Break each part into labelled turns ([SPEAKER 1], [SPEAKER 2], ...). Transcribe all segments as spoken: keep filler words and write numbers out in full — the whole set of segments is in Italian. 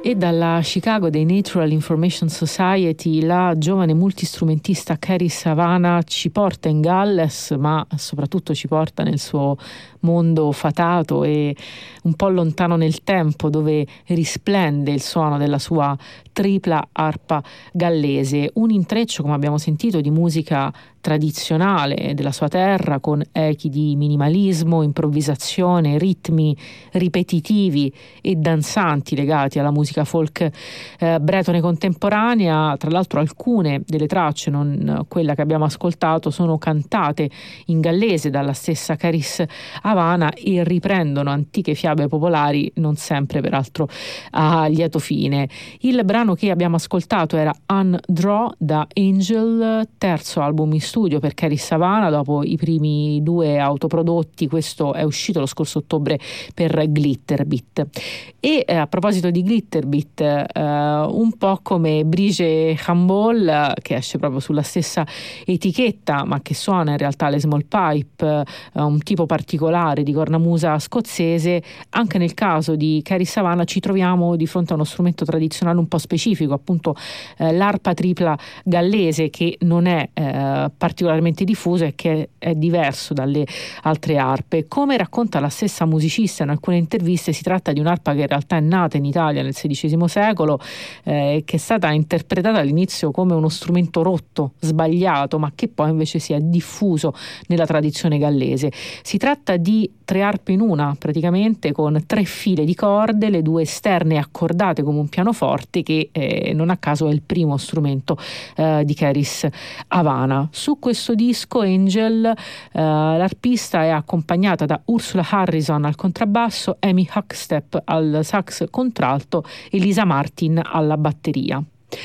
[SPEAKER 1] E dalla Chicago dei Natural Information Society la giovane multistrumentista Caris Havana ci porta in Galles, ma soprattutto ci porta nel suo mondo fatato e un po' lontano nel tempo, dove risplende il suono della sua tripla arpa gallese, un intreccio, come abbiamo sentito, di musica tradizionale della sua terra, con echi di minimalismo, improvvisazione, ritmi ripetitivi e danzanti legati alla musica folk eh, bretone contemporanea. Tra l'altro alcune delle tracce, non quella che abbiamo ascoltato, sono cantate in gallese dalla stessa Caris Havana e riprendono antiche fiabe popolari, non sempre peraltro a lieto fine. Il brano che abbiamo ascoltato era Undraw da Angel, terzo album in studio per Caris Havana dopo i primi due autoprodotti. Questo è uscito lo scorso ottobre per Glitterbit. E eh, a proposito di Glitterbit, eh, un po' come Brigitte Humble, che esce proprio sulla stessa etichetta ma che suona in realtà le small pipe, eh, un tipo particolare di cornamusa scozzese, anche nel caso di Caris Havana ci troviamo di fronte a uno strumento tradizionale un po' specifico, appunto eh, l'arpa tripla gallese, che non è eh, particolarmente diffuso e che è diverso dalle altre arpe. Come racconta la stessa musicista in alcune interviste, si tratta di un'arpa che in realtà è nata in Italia nel sedicesimo secolo, eh, che è stata interpretata all'inizio come uno strumento rotto, sbagliato, ma che poi invece si è diffuso nella tradizione gallese. Si tratta di tre arpe in una, praticamente, con tre file di corde, le due esterne accordate come un pianoforte, che eh, non a caso è il primo strumento eh, di Caris Havana. Su questo disco Angel eh, l'arpista è accompagnata da Ursula Harrison al contrabbasso, Amy Huckstep al sax contralto e Lisa Martin alla batteria.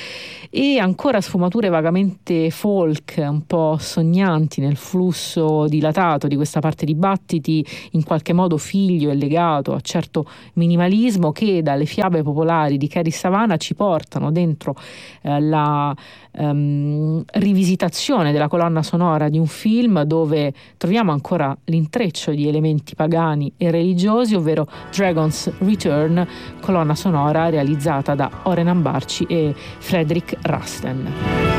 [SPEAKER 1] E ancora sfumature vagamente folk, un po' sognanti nel flusso dilatato di questa parte di battiti, in qualche modo figlio e legato a certo minimalismo, che dalle fiabe popolari di Caris Havana ci portano dentro eh, la um, rivisitazione della colonna sonora di un film dove troviamo ancora l'intreccio di elementi pagani e religiosi, ovvero Dragon's Return, colonna sonora realizzata da Oren Ambarci e Frederick Rusten.